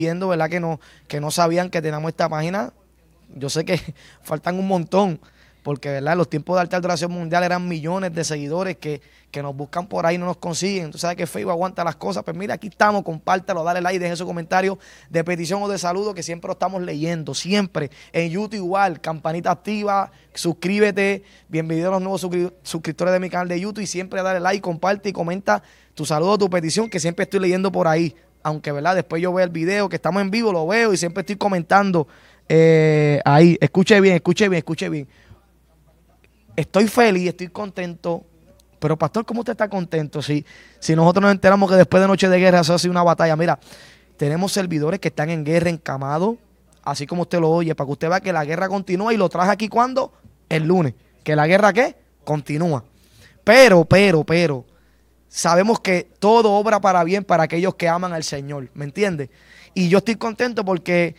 viendo, ¿verdad? Que no sabían que teníamos esta página. Yo sé que faltan un montón, porque, ¿verdad? En los tiempos de Alta Adoración Mundial eran millones de seguidores que nos buscan por ahí y no nos consiguen. Tú sabes que Facebook aguanta las cosas. Pues mira, aquí estamos, compártelo, dale like, dejen su comentario de petición o de saludo, que siempre lo estamos leyendo, siempre. En YouTube igual, campanita activa, suscríbete, bienvenido a los nuevos suscriptores de mi canal de YouTube y siempre dale like, comparte y comenta tu saludo, tu petición, que siempre estoy leyendo por ahí. Aunque, ¿verdad? Después yo veo el video, que estamos en vivo, lo veo y siempre estoy comentando ahí. Escuche bien, escuche bien, escuche bien. Estoy feliz, estoy contento. Pero, pastor, ¿cómo usted está contento? Si nosotros nos enteramos que después de Noche de Guerra eso ha sido una batalla. Mira, tenemos servidores que están en guerra, encamados, así como usted lo oye, para que usted vea que la guerra continúa. Y lo traje aquí, ¿cuándo? El lunes. ¿Que la guerra qué? Continúa. Pero, sabemos que todo obra para bien para aquellos que aman al Señor, ¿me entiendes? Y yo estoy contento porque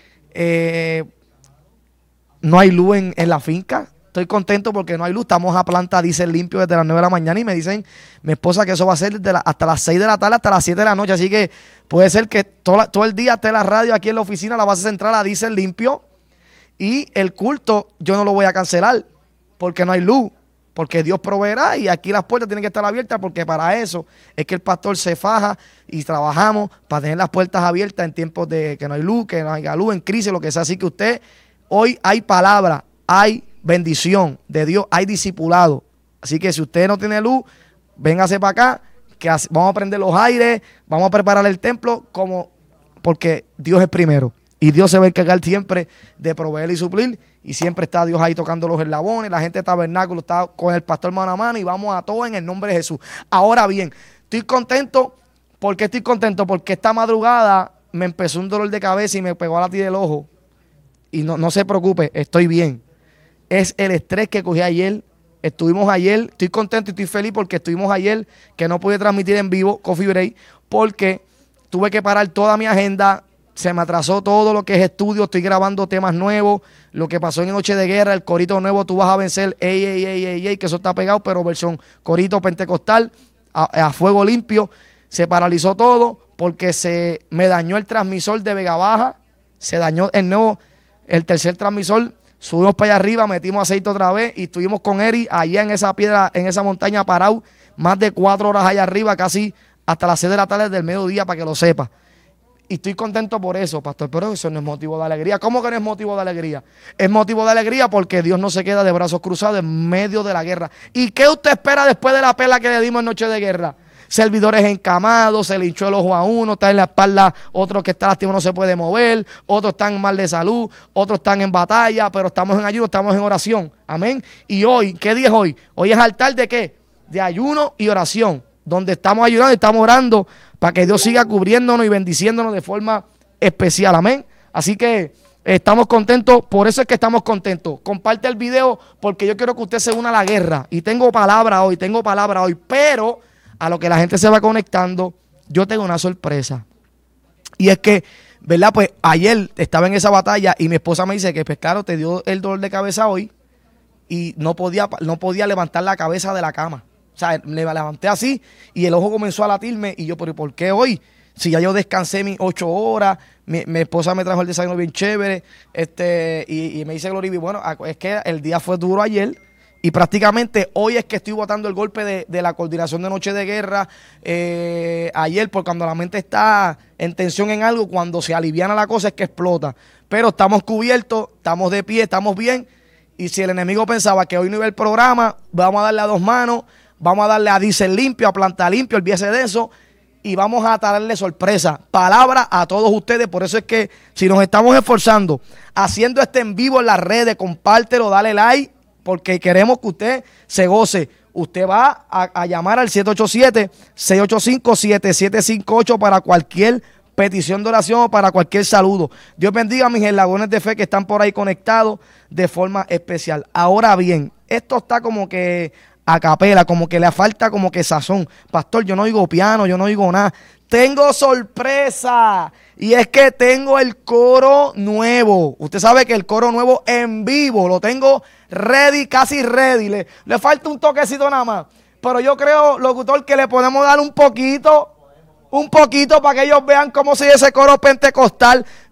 no hay luz en la finca. Estoy contento porque no hay luz. Estamos a planta diésel limpio desde las 9 de la mañana y me dicen mi esposa que eso va a ser hasta las 6 de la tarde, hasta las 7 de la noche. Así que puede ser que todo el día esté la radio aquí en la oficina, la base central a diésel limpio. Y el culto yo no lo voy a cancelar porque no hay luz. Porque Dios proveerá y aquí las puertas tienen que estar abiertas, porque para eso es que el pastor se faja y trabajamos para tener las puertas abiertas en tiempos de que no hay luz, que no haya luz, en crisis, lo que sea. Así que usted, hoy hay palabra, hay bendición de Dios, hay discipulado. Así que si usted no tiene luz, véngase para acá, que vamos a prender los aires, vamos a preparar el templo, porque Dios es primero. Y Dios se va a encargar siempre de proveer y suplir. Y siempre está Dios ahí tocando los eslabones. La gente de tabernáculo está con el pastor mano a mano. Y vamos a todo en el nombre de Jesús. Ahora bien, estoy contento. ¿Por qué estoy contento? Porque esta madrugada me empezó un dolor de cabeza y me pegó a la tira del ojo. Y no se preocupe, estoy bien. Es el estrés que cogí ayer. Estuvimos ayer. Estoy contento y estoy feliz porque estuvimos ayer, que no pude transmitir en vivo Coffee Break, porque tuve que parar toda mi agenda. Se me atrasó todo lo que es estudio, estoy grabando temas nuevos, lo que pasó en Noche de Guerra, el corito nuevo, tú vas a vencer, que eso está pegado, pero versión corito pentecostal, a fuego limpio. Se paralizó todo porque se me dañó el transmisor de Vega Baja, se dañó el tercer transmisor, subimos para allá arriba, metimos aceite otra vez y estuvimos con Eri allá en esa piedra, en esa montaña parado, más de 4 horas allá arriba, casi hasta las 6 de la tarde del mediodía, para que lo sepa. Y estoy contento por eso, pastor, pero eso no es motivo de alegría. ¿Cómo que no es motivo de alegría? Es motivo de alegría porque Dios no se queda de brazos cruzados en medio de la guerra. ¿Y qué usted espera después de la pela que le dimos en Noche de Guerra? Servidores encamados, se le hinchó el ojo a uno, está en la espalda, otro que está lastimado no se puede mover, otros están mal de salud, otros están en batalla, pero estamos en ayuno, estamos en oración. Amén. Y hoy, ¿qué día es hoy? Hoy es altar de ¿qué? De ayuno y oración, donde estamos ayunando y estamos orando para que Dios siga cubriéndonos y bendiciéndonos de forma especial. Amén. Así que estamos contentos, por eso es que estamos contentos. Comparte el video porque yo quiero que usted se una a la guerra. Y tengo palabra hoy, pero a lo que la gente se va conectando, yo tengo una sorpresa. Y es que, ¿verdad? Pues ayer estaba en esa batalla y mi esposa me dice que, pues claro, te dio el dolor de cabeza hoy y no podía levantar la cabeza de la cama. O sea, me levanté así y el ojo comenzó a latirme y yo, ¿pero por qué hoy? Si ya yo descansé mis 8 horas, mi esposa me trajo el desayuno bien chévere, y me dice Gloria, bueno, es que el día fue duro ayer y prácticamente hoy es que estoy botando el golpe de la coordinación de Noche de Guerra. Ayer, porque cuando la mente está en tensión en algo, cuando se aliviana la cosa es que explota. Pero estamos cubiertos, estamos de pie, estamos bien. Y si el enemigo pensaba que hoy no iba el programa, vamos a darle a 2 manos. Vamos a darle a diésel limpio, a planta limpio, olvídese de eso. Y vamos a darle sorpresa, palabra a todos ustedes. Por eso es que si nos estamos esforzando, haciendo este en vivo en las redes, compártelo, dale like, porque queremos que usted se goce. Usted va a llamar al 787-685-7758 para cualquier petición de oración o para cualquier saludo. Dios bendiga a mis eslabones de fe que están por ahí conectados de forma especial. Ahora bien, esto está como que a capela, como que le falta como que sazón. Pastor, yo no oigo piano, yo no oigo nada. Tengo sorpresa y es que tengo el coro nuevo. Usted sabe que el coro nuevo en vivo lo tengo ready, casi ready. Le falta un toquecito nada más. Pero yo creo, locutor, que le podemos dar un poquito. un poquito para que ellos vean cómo sigue ese coro pentecostal.